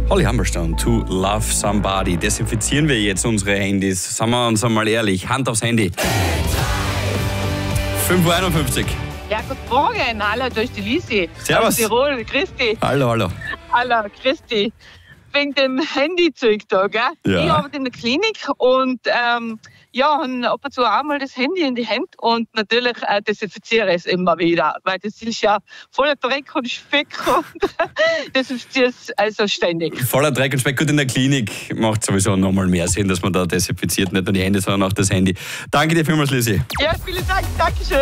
Holly Humberstone, To Love Somebody. Desinfizieren wir jetzt unsere Handys. Sagen wir uns einmal ehrlich, Hand aufs Handy. 5:51 Uhr. Ja, guten Morgen. Hallo, da ist die Lisi. Servus. Aus Tirol. Christi. Hallo, hallo. Hallo, Christi. Wegen dem Handyzeug da, gell? Ja. Ich arbeite in der Klinik und habe ab und zu auch mal das Handy in die Hand und natürlich desinfiziere es immer wieder, weil das ist ja voller Dreck und Speck und desinfiziere es also ständig. Voller Dreck und Speck. Gut, in der Klinik macht sowieso nochmal mehr Sinn, dass man da desinfiziert, nicht nur die Hände, sondern auch das Handy. Danke dir vielmals, Lisi. Ja, vielen Dank. Dankeschön.